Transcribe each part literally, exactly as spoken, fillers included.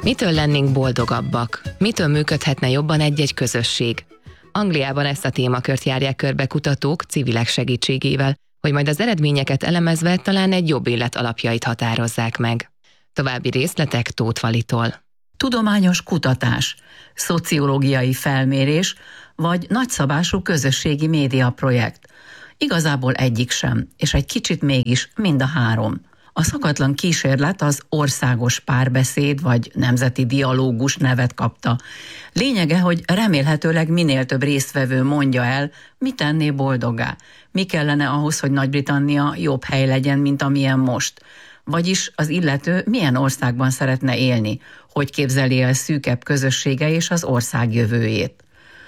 Mitől lennénk boldogabbak? Mitől működhetne jobban egy-egy közösség? Angliában ezt a témakört járják körbe kutatók civilek segítségével, hogy majd az eredményeket elemezve talán egy jobb élet alapjait határozzák meg. További részletek Tóth Valitól. Tudományos kutatás, szociológiai felmérés vagy nagyszabású közösségi média projekt. Igazából egyik sem, és egy kicsit mégis mind a három. A szokatlan kísérlet az országos párbeszéd vagy nemzeti dialógus nevet kapta. Lényege, hogy remélhetőleg minél több résztvevő mondja el, mi tenné boldoggá, mi kellene ahhoz, hogy Nagy-Britannia jobb hely legyen, mint amilyen most. Vagyis az illető milyen országban szeretne élni, hogy képzeli el szűkebb közössége és az ország jövőjét.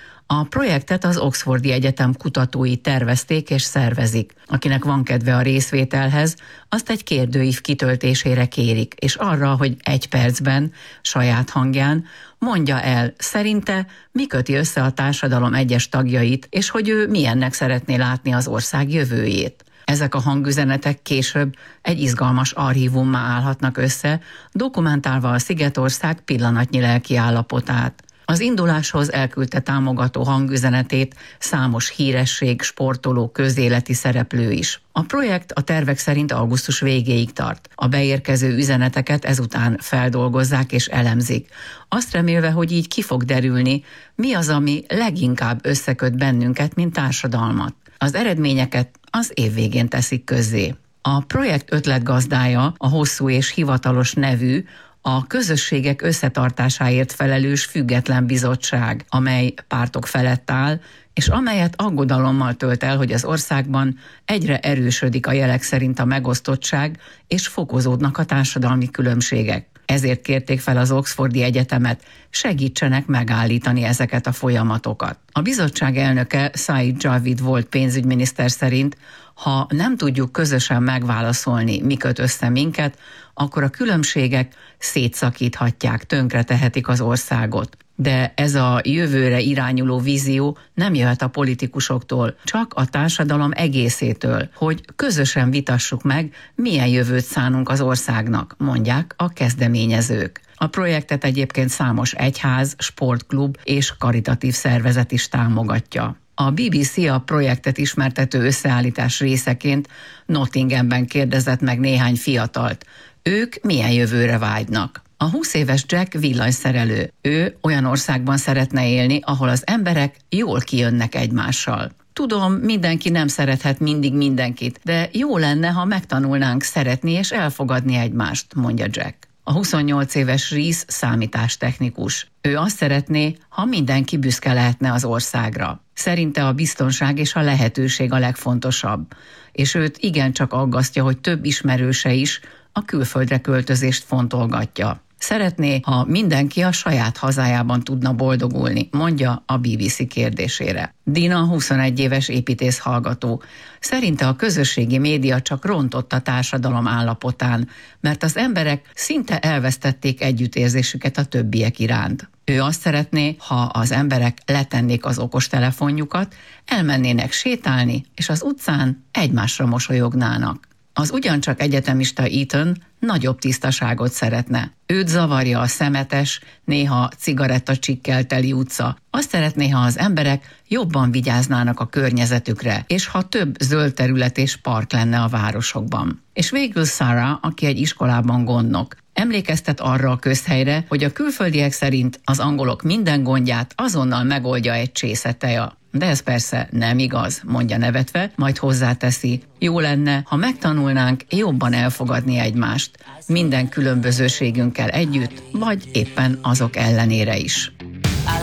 A projektet az Oxfordi Egyetem kutatói tervezték és szervezik. Akinek van kedve a részvételhez, azt egy kérdőív kitöltésére kérik, és arra, hogy egy percben, saját hangján mondja el, szerinte mi köti össze a társadalom egyes tagjait, és hogy ő milyennek szeretné látni az ország jövőjét. Ezek a hangüzenetek később egy izgalmas archívummá állhatnak össze, dokumentálva a Szigetország pillanatnyi lelki állapotát. Az induláshoz elküldte támogató hangüzenetét számos híresség, sportoló, közéleti szereplő is. A projekt a tervek szerint augusztus végéig tart. A beérkező üzeneteket ezután feldolgozzák és elemzik. Azt remélve, hogy így ki fog derülni, mi az, ami leginkább összeköt bennünket, mint társadalmat. Az eredményeket az év végén teszik közzé. A projekt ötletgazdája a hosszú és hivatalos nevű, a közösségek összetartásáért felelős független bizottság, amely pártok felett áll, és amelyet aggodalommal tölt el, hogy az országban egyre erősödik a jelek szerint a megosztottság, és fokozódnak a társadalmi különbségek. Ezért kérték fel az Oxfordi Egyetemet, segítsenek megállítani ezeket a folyamatokat. A bizottság elnöke, Said Javid volt pénzügyminiszter szerint, ha nem tudjuk közösen megválaszolni, mi köt össze minket, akkor a különbségek szétszakíthatják, tönkretehetik az országot. De ez a jövőre irányuló vízió nem jöhet a politikusoktól, csak a társadalom egészétől, hogy közösen vitassuk meg, milyen jövőt szánunk az országnak, mondják a kezdeményezők. A projektet egyébként számos egyház, sportklub és karitatív szervezet is támogatja. A bé bé cé a projektet ismertető összeállítás részeként Nottinghamben kérdezett meg néhány fiatalt. Ők milyen jövőre vágynak? A húsz éves Jack villanyszerelő. Ő olyan országban szeretne élni, ahol az emberek jól kijönnek egymással. Tudom, mindenki nem szerethet mindig mindenkit, de jó lenne, ha megtanulnánk szeretni és elfogadni egymást, mondja Jack. A huszonnyolc éves Reese számítástechnikus. Ő azt szeretné, ha mindenki büszke lehetne az országra. Szerinte a biztonság és a lehetőség a legfontosabb, és őt igencsak aggasztja, hogy több ismerőse is a külföldre költözést fontolgatja. Szeretné, ha mindenki a saját hazájában tudna boldogulni, mondja a bé bé cé kérdésére. Dina huszonegy éves építész hallgató. Szerinte a közösségi média csak rontott a társadalom állapotán, mert az emberek szinte elvesztették együttérzésüket a többiek iránt. Ő azt szeretné, ha az emberek letennék az okostelefonjukat, elmennének sétálni, és az utcán egymásra mosolyognának. Az ugyancsak egyetemista Ethan nagyobb tisztaságot szeretne. Őt zavarja a szemetes, néha cigarettacsikkel teli utca. Azt szeretné, ha az emberek jobban vigyáznának a környezetükre, és ha több zöld terület és park lenne a városokban. És végül Sarah, aki egy iskolában gondnok, emlékeztet arra a közhelyre, hogy a külföldiek szerint az angolok minden gondját azonnal megoldja egy csésze teja. De ez persze nem igaz, mondja nevetve, majd hozzáteszi, jó lenne, ha megtanulnánk jobban elfogadni egymást, minden különbözőségünkkel együtt, vagy éppen azok ellenére is.